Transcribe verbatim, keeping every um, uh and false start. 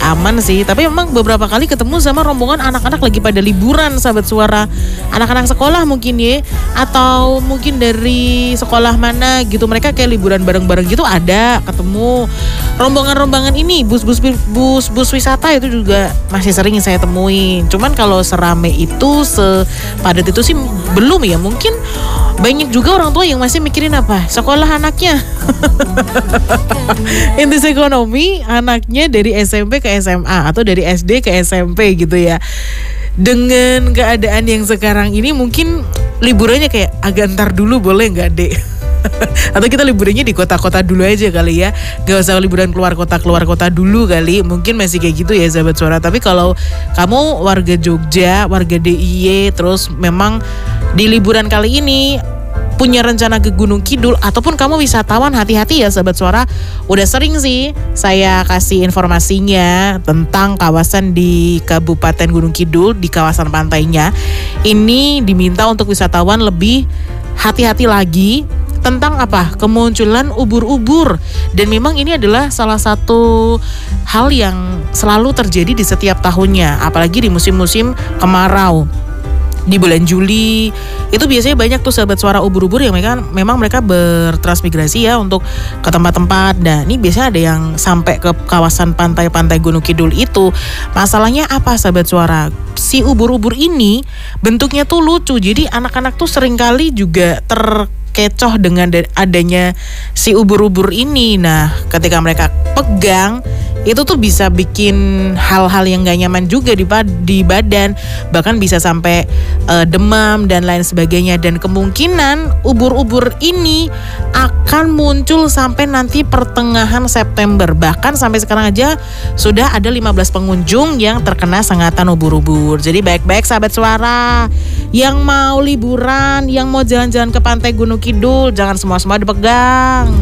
aman sih. Tapi memang beberapa kali ketemu sama rombongan anak-anak lagi pada liburan, sahabat suara. Anak-anak sekolah mungkin ya, atau mungkin dari sekolah mana gitu. Mereka kayak liburan bareng-bareng gitu ada ketemu. Rombongan-rombongan ini bus-bus bus bus wisata itu juga masih sering saya temuin. Cuman kalau serame itu, sepadat itu sih belum ya. Mungkin banyak juga orang tua yang masih mikirin apa? Sekolah anaknya. Intis ekonomi anaknya dari S M P ke S M A atau dari S D ke S M P gitu ya. Dengan keadaan yang sekarang ini mungkin liburannya kayak agak ntar dulu boleh nggak dek? Atau kita liburannya di kota-kota dulu aja kali ya. Gak usah liburan keluar kota keluar kota dulu kali. Mungkin masih kayak gitu ya sahabat suara. Tapi kalau kamu warga Jogja, warga D I Y, terus memang di liburan kali ini punya rencana ke Gunung Kidul ataupun kamu wisatawan, hati-hati ya sahabat suara. Udah sering sih saya kasih informasinya tentang kawasan di Kabupaten Gunung Kidul, di kawasan pantainya. Ini diminta untuk wisatawan lebih hati-hati lagi tentang apa? Kemunculan ubur-ubur. Dan memang ini adalah salah satu hal yang selalu terjadi di setiap tahunnya, apalagi di musim-musim kemarau. Di bulan Juli itu biasanya banyak tuh sahabat suara ubur-ubur yang mereka memang mereka bertransmigrasi ya untuk ke tempat-tempat. Nah ini biasanya ada yang sampai ke kawasan pantai-pantai Gunung Kidul itu. Masalahnya apa sahabat suara? Si ubur-ubur ini bentuknya tuh lucu. Jadi anak-anak tuh seringkali juga terkecoh dengan adanya si ubur-ubur ini. Nah ketika mereka pegang itu tuh bisa bikin hal-hal yang gak nyaman juga di, di badan. Bahkan bisa sampai uh, demam dan lain sebagainya. Dan kemungkinan ubur-ubur ini akan muncul sampai nanti pertengahan September. Bahkan sampai sekarang aja sudah ada lima belas pengunjung yang terkena sengatan ubur-ubur. Jadi baik-baik sahabat suara, yang mau liburan, yang mau jalan-jalan ke pantai Gunung Kidul, jangan semua-semua dipegang.